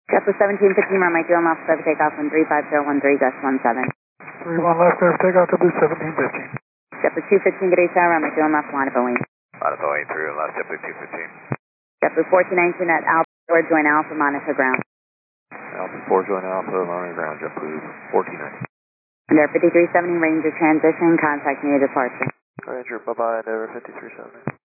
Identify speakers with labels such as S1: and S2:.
S1: JetBlue 1715, runway 21 left, clear for takeoff on 35013, gust 17.
S2: 31 left, clear for takeoff, JetBlue 1715.
S1: JetBlue 215, good ATR, runway 21 left, line of Boeing.
S3: Line of Boeing, 31 left, JetBlue 215.
S1: JetBlue 1419 at Alpha 4, join Alpha, monitor ground.
S3: Alpha 4, join Alpha, monitor ground, JetBlue 1419.
S1: Endeavour 5370, Ranger transition, contact near departure.
S3: Ranger, bye-bye, Endeavour 5370.